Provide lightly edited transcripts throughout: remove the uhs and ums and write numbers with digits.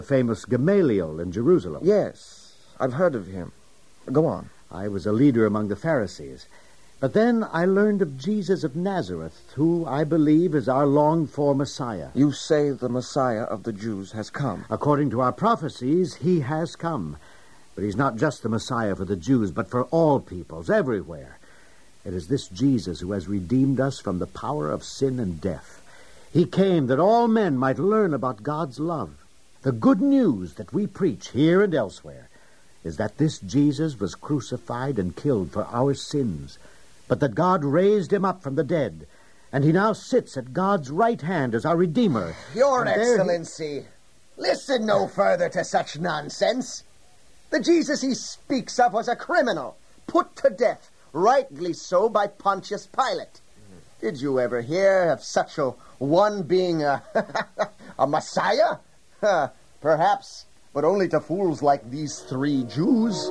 The famous Gamaliel in Jerusalem. Yes, I've heard of him. Go on. I was a leader among the Pharisees. But then I learned of Jesus of Nazareth, who I believe is our longed-for Messiah. You say the Messiah of the Jews has come. According to our prophecies, he has come. But he's not just the Messiah for the Jews, but for all peoples, everywhere. It is this Jesus who has redeemed us from the power of sin and death. He came that all men might learn about God's love. The good news that we preach here and elsewhere is that this Jesus was crucified and killed for our sins, but that God raised him up from the dead, and he now sits at God's right hand as our Redeemer. Your Excellency, listen no further to such nonsense. The Jesus he speaks of was a criminal, put to death, rightly so, by Pontius Pilate. Did you ever hear of such a one being a Messiah? Perhaps, but only to fools like these three Jews.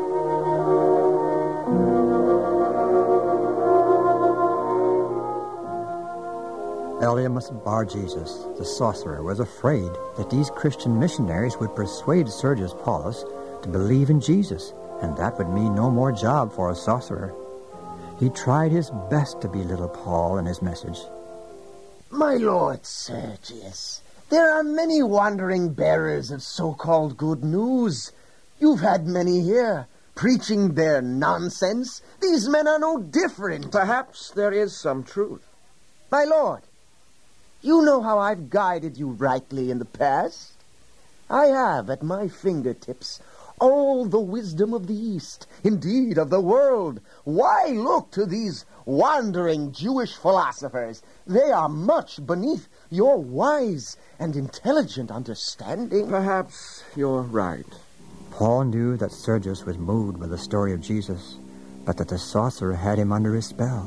Elymas Bar-Jesus, the sorcerer, was afraid that these Christian missionaries would persuade Sergius Paulus to believe in Jesus, and that would mean no more job for a sorcerer. He tried his best to belittle Paul and his message. My lord Sergius, there are many wandering bearers of so-called good news. You've had many here, preaching their nonsense. These men are no different. Perhaps there is some truth. My lord, you know how I've guided you rightly in the past. I have at my fingertips all the wisdom of the East, indeed of the world. Why look to these wandering Jewish philosophers? They are much beneath your wise and intelligent understanding. Perhaps you're right. Paul knew that Sergius was moved by the story of Jesus, but that the sorcerer had him under his spell.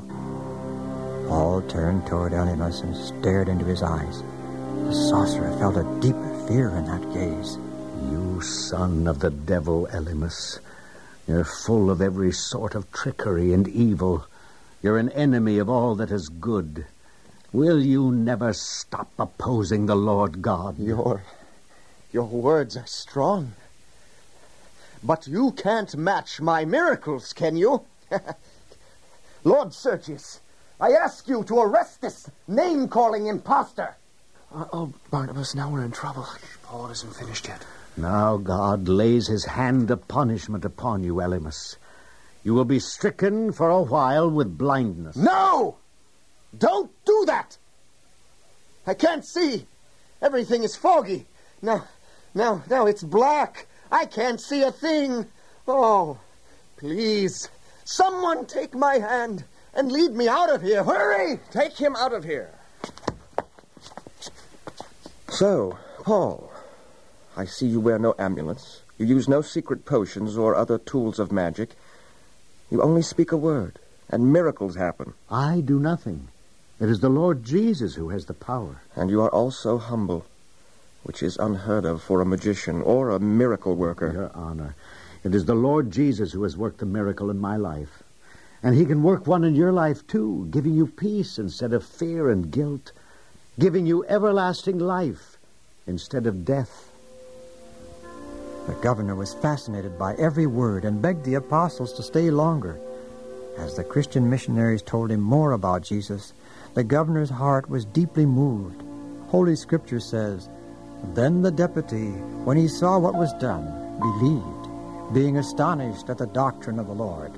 Paul turned toward Elymas and stared into his eyes. The sorcerer felt a deep fear in that gaze. You son of the devil, Elymas. You're full of every sort of trickery and evil. You're an enemy of all that is good. Will you never stop opposing the Lord God? Your words are strong. But you can't match my miracles, can you? Lord Sergius, I ask you to arrest this name-calling imposter. Barnabas, now we're in trouble. Paul isn't finished yet. Now God lays his hand of punishment upon you, Elymas. You will be stricken for a while with blindness. No! Don't do that! I can't see. Everything is foggy. Now it's black. I can't see a thing. Oh, please, someone take my hand and lead me out of here. Hurry! Take him out of here. So, Paul, I see you wear no amulets. You use no secret potions or other tools of magic. You only speak a word, and miracles happen. I do nothing. It is the Lord Jesus who has the power. And you are also humble, which is unheard of for a magician or a miracle worker. Your honor, it is the Lord Jesus who has worked the miracle in my life. And he can work one in your life, too, giving you peace instead of fear and guilt, giving you everlasting life instead of death. The governor was fascinated by every word and begged the apostles to stay longer. As the Christian missionaries told him more about Jesus, the governor's heart was deeply moved. Holy Scripture says, "Then the deputy, when he saw what was done, believed, being astonished at the doctrine of the Lord."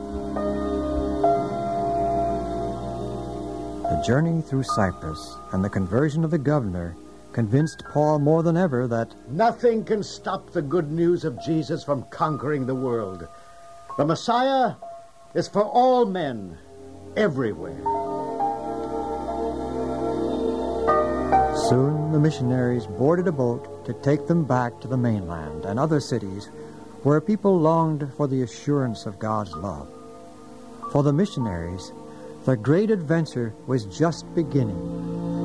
The journey through Cyprus and the conversion of the governor convinced Paul more than ever that nothing can stop the good news of Jesus from conquering the world. The Messiah is for all men, everywhere. Soon the missionaries boarded a boat to take them back to the mainland and other cities where people longed for the assurance of God's love. For the missionaries, the great adventure was just beginning.